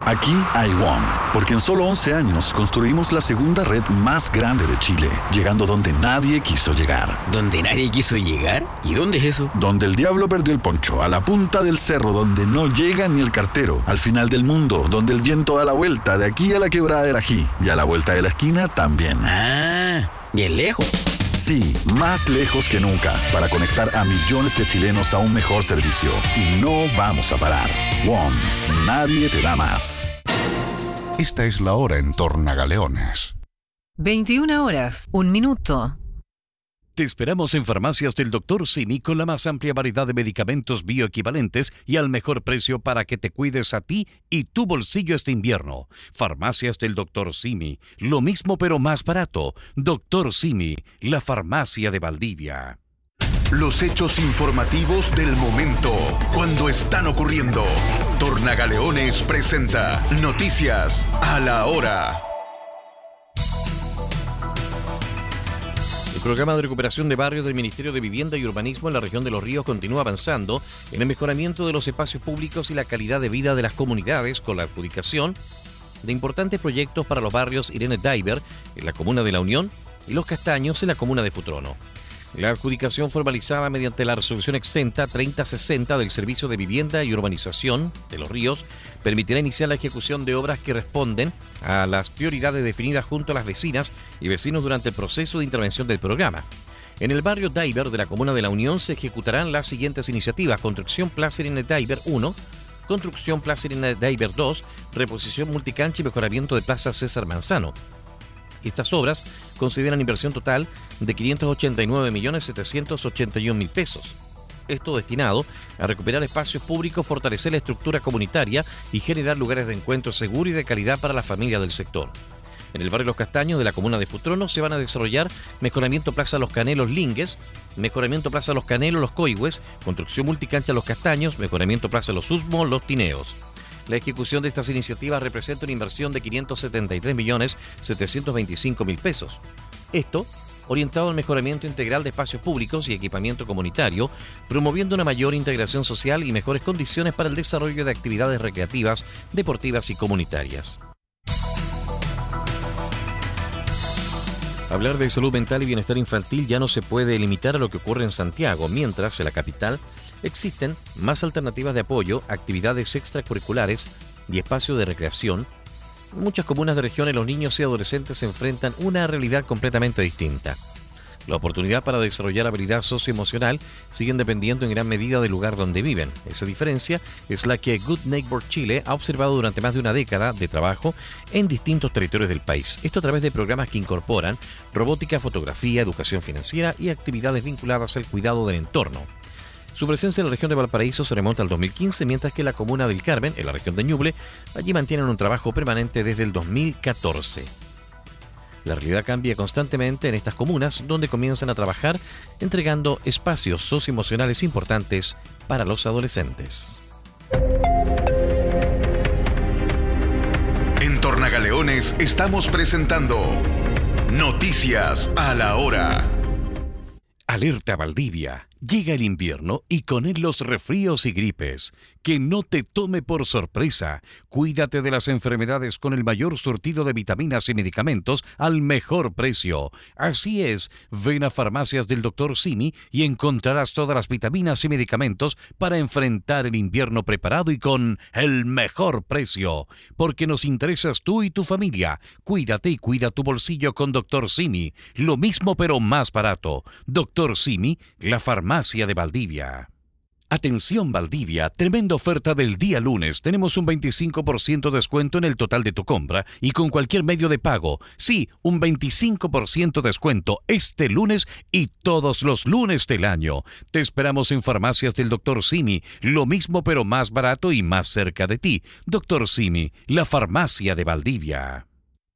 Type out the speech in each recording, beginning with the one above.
Aquí hay WOM, porque en solo 11 años construimos la segunda red más grande de Chile, llegando donde nadie quiso llegar. ¿Donde nadie quiso llegar? ¿Y dónde es eso? Donde el diablo perdió el poncho, a la punta del cerro, donde no llega ni el cartero, al final del mundo, donde el viento da la vuelta, de aquí a la quebrada del Ají, y a la vuelta de la esquina también. Ah, bien lejos. Sí, más lejos que nunca, para conectar a millones de chilenos a un mejor servicio. Y no vamos a parar. WOM, nadie te da más. Esta es la hora en Tornagaleones. 21 horas, 1 minuto. Te esperamos en Farmacias del Dr. Simi con la más amplia variedad de medicamentos bioequivalentes y al mejor precio para que te cuides a ti y tu bolsillo este invierno. Farmacias del Dr. Simi, lo mismo pero más barato. Dr. Simi, la farmacia de Valdivia. Los hechos informativos del momento, cuando están ocurriendo. Tornagaleones presenta Noticias a la Hora. El programa de recuperación de barrios del Ministerio de Vivienda y Urbanismo en la región de Los Ríos continúa avanzando en el mejoramiento de los espacios públicos y la calidad de vida de las comunidades con la adjudicación de importantes proyectos para los barrios Irene Daiber en la comuna de La Unión y Los Castaños en la comuna de Futrono. La adjudicación formalizada mediante la resolución exenta 3060 del Servicio de Vivienda y Urbanización de Los Ríos permitirá iniciar la ejecución de obras que responden a las prioridades definidas junto a las vecinas y vecinos durante el proceso de intervención del programa. En el barrio Daiber de la comuna de La Unión se ejecutarán las siguientes iniciativas: Construcción Plaza Irene Daiber 1, Construcción Plaza Irene Daiber 2, Reposición Multicancha y Mejoramiento de Plaza César Manzano. Estas obras consideran inversión total de 589.781.000 pesos. Esto destinado a recuperar espacios públicos, fortalecer la estructura comunitaria y generar lugares de encuentro seguros y de calidad para las familias del sector. En el barrio Los Castaños de la comuna de Futrono se van a desarrollar Mejoramiento Plaza Los Canelos Lingues, Mejoramiento Plaza Los Canelos Los Coihues, Construcción Multicancha Los Castaños, Mejoramiento Plaza Los Usmos Los Tineos. La ejecución de estas iniciativas representa una inversión de 573.725.000 pesos. Esto orientado al mejoramiento integral de espacios públicos y equipamiento comunitario, promoviendo una mayor integración social y mejores condiciones para el desarrollo de actividades recreativas, deportivas y comunitarias. Hablar de salud mental y bienestar infantil ya no se puede limitar a lo que ocurre en Santiago, mientras en la capital existen más alternativas de apoyo, actividades extracurriculares y espacios de recreación. En muchas comunas de regiones los niños y adolescentes se enfrentan una realidad completamente distinta. La oportunidad para desarrollar habilidad socioemocional siguen dependiendo en gran medida del lugar donde viven. Esa diferencia es la que Good Neighbor Chile ha observado durante más de una década de trabajo en distintos territorios del país. Esto a través de programas que incorporan robótica, fotografía, educación financiera y actividades vinculadas al cuidado del entorno. Su presencia en la región de Valparaíso se remonta al 2015, mientras que la comuna del Carmen, en la región de Ñuble, allí mantienen un trabajo permanente desde el 2014. La realidad cambia constantemente en estas comunas, donde comienzan a trabajar entregando espacios socioemocionales importantes para los adolescentes. En Tornagaleones estamos presentando Noticias a la Hora. Alerta Valdivia. Llega el invierno y con él los resfríos y gripes. Que no te tome por sorpresa. Cuídate de las enfermedades con el mayor surtido de vitaminas y medicamentos al mejor precio. Así es, ven a Farmacias del Dr. Simi y encontrarás todas las vitaminas y medicamentos para enfrentar el invierno preparado y con el mejor precio. Porque nos interesas tú y tu familia. Cuídate y cuida tu bolsillo con Dr. Simi. Lo mismo pero más barato. Dr. Simi, la farmacia de Valdivia. Atención Valdivia, tremenda oferta del día lunes. Tenemos un 25% de descuento en el total de tu compra y con cualquier medio de pago. Sí, un 25% de descuento este lunes y todos los lunes del año. Te esperamos en Farmacias del Dr. Simi, lo mismo pero más barato y más cerca de ti. Dr. Simi, la farmacia de Valdivia.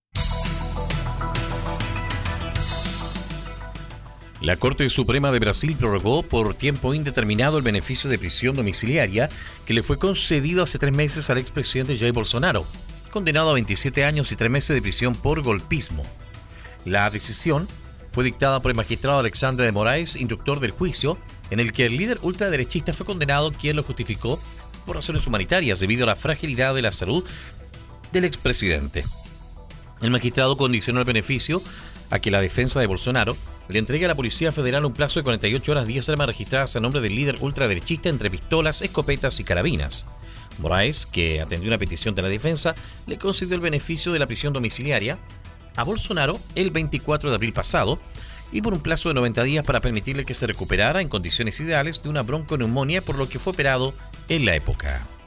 La Corte Suprema de Brasil prorrogó por tiempo indeterminado el beneficio de prisión domiciliaria que le fue concedido hace 3 meses al expresidente Jair Bolsonaro, condenado a 27 años y 3 meses de prisión por golpismo. La decisión fue dictada por el magistrado Alexandre de Moraes, instructor del juicio, en el que el líder ultraderechista fue condenado, quien lo justificó por razones humanitarias debido a la fragilidad de la salud del expresidente. El magistrado condicionó el beneficio a que la defensa de Bolsonaro le entregue a la Policía Federal un plazo de 48 horas 10 armas registradas a nombre del líder ultraderechista entre pistolas, escopetas y carabinas. Moraes, que atendió una petición de la defensa, le concedió el beneficio de la prisión domiciliaria a Bolsonaro el 24 de abril pasado y por un plazo de 90 días para permitirle que se recuperara en condiciones ideales de una bronconeumonía, por lo que fue operado en la época.